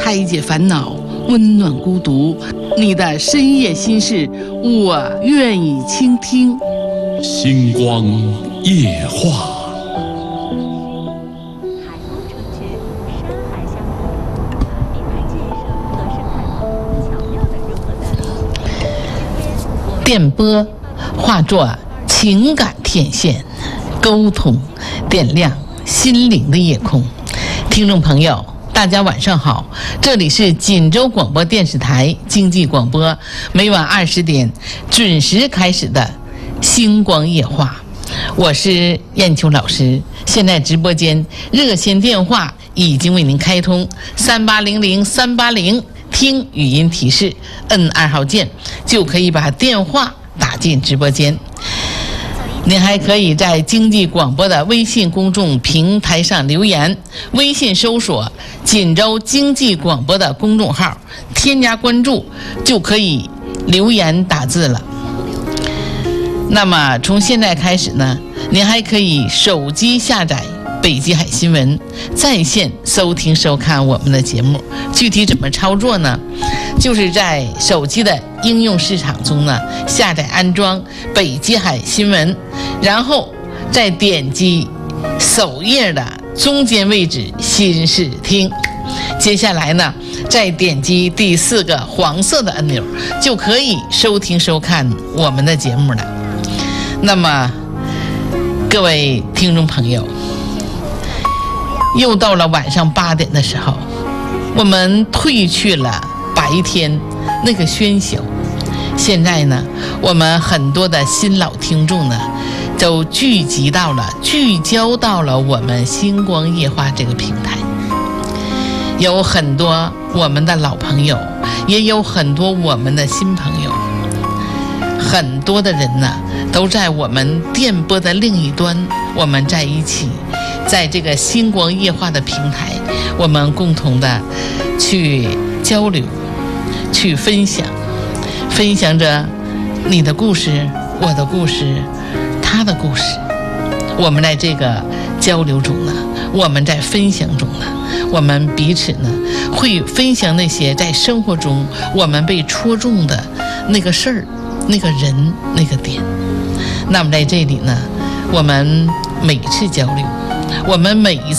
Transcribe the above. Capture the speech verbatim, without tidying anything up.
排解烦恼，温暖孤独。你的深夜心事，我愿意倾听。 星光夜话。电波化作情感天线，沟通点亮心灵的夜空。听众朋友，大家晚上好，这里是锦州广播电视台经济广播，每晚二十点准时开始的星光夜话，我是燕秋老师。现在直播间热线电话已经为您开通，三八零零三八零，听语音提示，摁二号键就可以把电话打进直播间。您还可以在经济广播的微信公众平台上留言，微信搜索锦州经济广播的公众号，添加关注就可以留言打字了。那么从现在开始呢，您还可以手机下载北极海新闻，在线收听收看我们的节目。具体怎么操作呢？就是在手机的应用市场中呢，下载安装北极海新闻，然后再点击首页的中间位置新视听，接下来呢再点击第四个黄色的按钮，就可以收听收看我们的节目了。那么各位听众朋友，又到了晚上八点的时候，我们褪去了白天那个喧嚣，现在呢，我们很多的新老听众呢，都聚集到了、聚焦到了我们星光夜话这个平台。有很多我们的老朋友，也有很多我们的新朋友，很多的人呢，都在我们电波的另一端，我们在一起。在这个星光夜话的平台，我们共同的去交流，去分享，分享着你的故事，我的故事，他的故事。我们在这个交流中呢，我们在分享中呢，我们彼此呢会分享那些在生活中我们被戳中的那个事儿、那个人、那个点。那么在这里呢，我们每次交流，我们每一次